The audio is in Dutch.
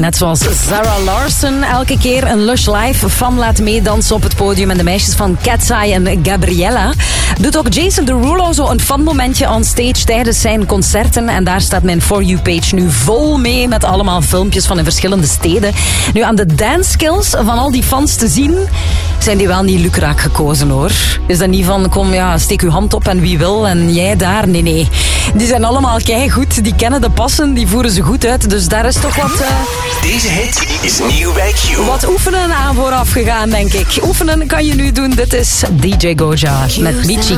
net zoals Zara Larsson elke keer een Lush Live fan laat meedansen op het podium. En de meisjes van Cat's Eye en Gabriella. Doet ook Jason Derulo zo een fanmomentje on stage tijdens zijn concerten. En daar staat mijn For You page nu vol mee met allemaal filmpjes van in verschillende steden. Nu, aan de dance skills van al die fans te zien, zijn die wel niet lukraak gekozen, hoor. Is dat niet van, kom, ja, steek uw hand op en wie wil en jij daar? Nee. Die zijn allemaal keigoed, die kennen de passen, die voeren ze goed uit. Dus daar is toch wat... Deze hit is nieuw bij Q. Wat oefenen aan vooraf gegaan, denk ik. Oefenen kan je nu doen. Dit is DJ Goja met Michi.